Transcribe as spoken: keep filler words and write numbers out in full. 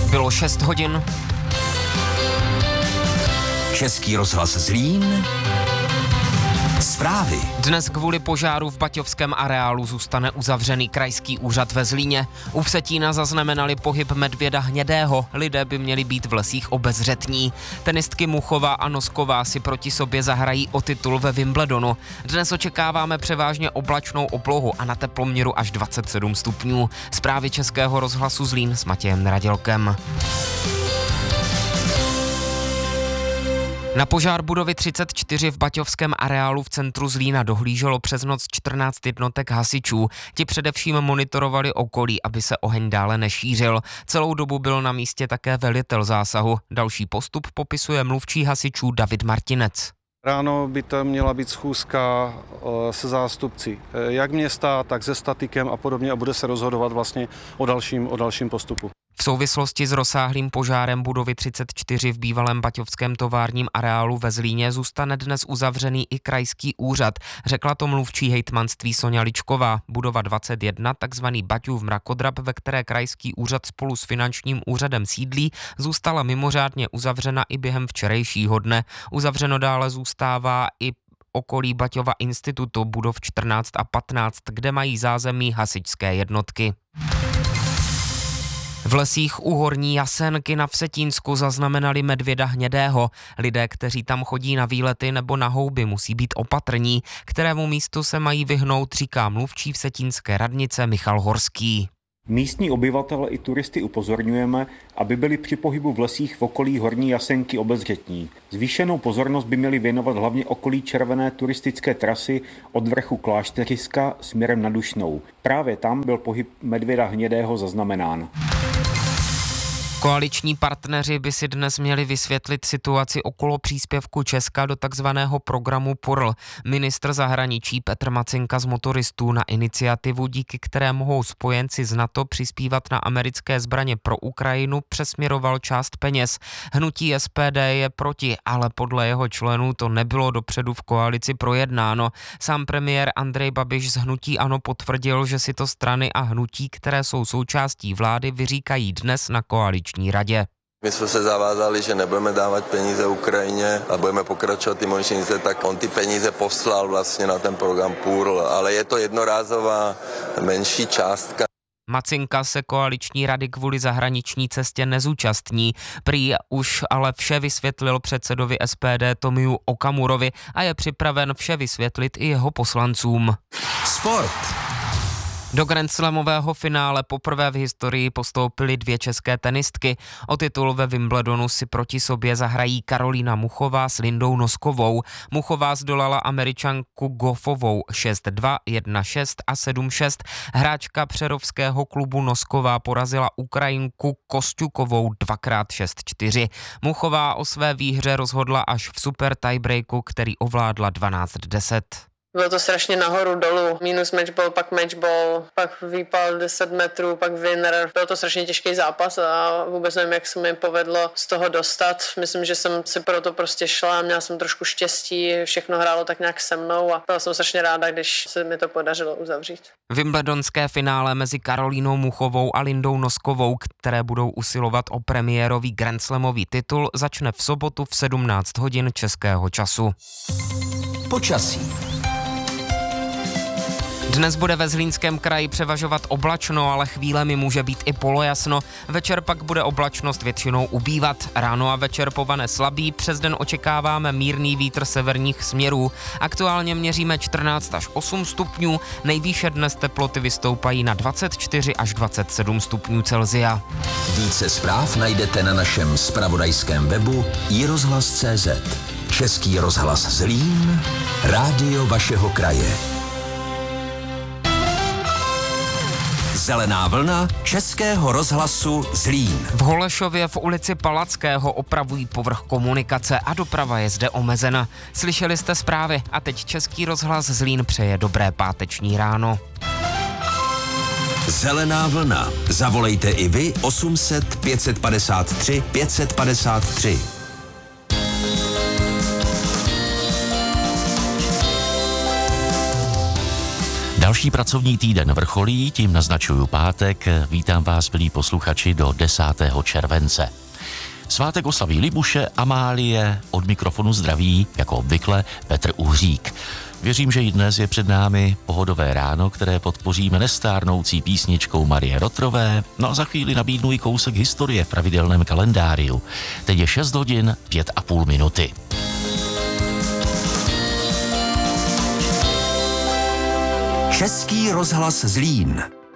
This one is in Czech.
Bylo šest hodin. Český rozhlas Zlín. Zprávy. Dnes kvůli požáru v baťovském areálu zůstane uzavřený krajský úřad ve Zlíně. U Vsetína zaznamenali pohyb medvěda hnědého. Lidé by měli být v lesích obezřetní. Tenistky Muchová a Nosková si proti sobě zahrají o titul ve Wimbledonu. Dnes očekáváme převážně oblačnou oblohu a na teploměru až dvacet sedm stupňů. Zprávy Českého rozhlasu Zlín s Matějem Radělkem. Na požár budovy třicet čtyři v baťovském areálu v centru Zlína dohlíželo přes noc čtrnáct jednotek hasičů. Ti především monitorovali okolí, aby se oheň dále nešířil. Celou dobu byl na místě také velitel zásahu. Další postup popisuje mluvčí hasičů David Martinec. Ráno by to měla být schůzka se zástupci jak města, tak se statikem a podobně a bude se rozhodovat vlastně o dalším, o dalším postupu. V souvislosti s rozsáhlým požárem budovy třicet čtyři v bývalém baťovském továrním areálu ve Zlíně zůstane dnes uzavřený i krajský úřad, řekla to mluvčí hejtmanství Soňa Ličková. Budova dvacet jedna, takzvaný Baťův mrakodrap, ve které krajský úřad spolu s finančním úřadem sídlí, zůstala mimořádně uzavřena i během včerejšího dne. Uzavřeno dále zůstává i okolí Baťova institutu budov čtrnáct a patnáct, kde mají zázemí hasičské jednotky. V lesích u Horní Jasenky na Vsetínsku zaznamenali medvěda hnědého. Lidé, kteří tam chodí na výlety nebo na houby, musí být opatrní. Kterému místu se mají vyhnout, říká mluvčí vsetínské radnice Michal Horský. Místní obyvatele i turisty upozorňujeme, aby byli při pohybu v lesích v okolí Horní Jasenky obezřetní. Zvýšenou pozornost by měli věnovat hlavně okolí červené turistické trasy od vrchu Klášteřiska směrem na Dušnou. Právě tam byl pohyb medvěda hnědého zaznamenán. Koaliční partneři by si dnes měli vysvětlit situaci okolo příspěvku Česka do takzvaného programu P U R L. Ministr zahraničí Petr Macinka z motoristů na iniciativu, díky které mohou spojenci z NATO přispívat na americké zbraně pro Ukrajinu, přesměroval část peněz. Hnutí S P D je proti, ale podle jeho členů to nebylo dopředu v koalici projednáno. Sám premiér Andrej Babiš z hnutí ANO potvrdil, že si to strany a hnutí, které jsou součástí vlády, vyříkají dnes na koalici radě. My jsme se zavázali, že nebudeme dávat peníze Ukrajině a budeme pokračovat ty možnice, tak on ty peníze poslal vlastně na ten program P U R L, ale je to jednorázová menší částka. Macinka se koaliční rady kvůli zahraniční cestě nezúčastní. Prý už ale vše vysvětlil předsedovi S P D Tomiu Okamurovi a je připraven vše vysvětlit i jeho poslancům. Sport. Do grandslamového finále poprvé v historii postoupily dvě české tenistky. O titul ve Wimbledonu si proti sobě zahrají Karolína Muchová s Lindou Noskovou. Muchová zdolala Američanku Goffovou šest dva, jedna šest a sedm šest. Hráčka přerovského klubu Nosková porazila Ukrajinku Kosťukovou dvakrát šest čtyři. Muchová o své výhře rozhodla až v super tiebreaku, který ovládla dvanáct deset. Bylo to strašně nahoru dolů, minus matchball, pak matchball, pak výpal deset metrů, pak winner. Byl to strašně těžký zápas a vůbec nevím, jak se mi povedlo z toho dostat. Myslím, že jsem si pro to prostě šla, měla jsem trošku štěstí, všechno hrálo tak nějak se mnou a byla jsem strašně ráda, když se mi to podařilo uzavřít. Wimbledonské finále mezi Karolínou Muchovou a Lindou Noskovou, které budou usilovat o premiérový grandslamový titul, začne v sobotu v sedmnáct hodin českého času. Počasí. Dnes bude ve Zlínském kraji převažovat oblačno, ale chvílemi může být i polojasno. Večer pak bude oblačnost většinou ubývat. Ráno a večer povane slabý, přes den očekáváme mírný vítr severních směrů. Aktuálně měříme čtrnáct až osm stupňů, nejvýše dnes teploty vystoupají na dvacet čtyři až dvacet sedm stupňů Celsia. Více zpráv najdete na našem zpravodajském webu i rozhlas tečka cé zet. Český rozhlas Zlín, rádio vašeho kraje. Zelená vlna Českého rozhlasu Zlín. V Holešově v ulici Palackého opravují povrch komunikace a doprava je zde omezena. Slyšeli jste zprávy a teď Český rozhlas Zlín přeje dobré páteční ráno. Zelená vlna. Zavolejte i vy osm set pět padesát tři pět padesát tři. Další pracovní týden vrcholí, tím naznačuju pátek. Vítám vás, milí posluchači, do desátého července. Svátek oslaví Libuše, Amálie, od mikrofonu zdraví, jako obvykle, Petr Uhřík. Věřím, že i dnes je před námi pohodové ráno, které podpoříme nestárnoucí písničkou Marie Rotrové. No a za chvíli nabídnu i kousek historie v pravidelném kalendáriu. Teď je šest hodin, pět a půl minuty. Český rozhlas Zlín.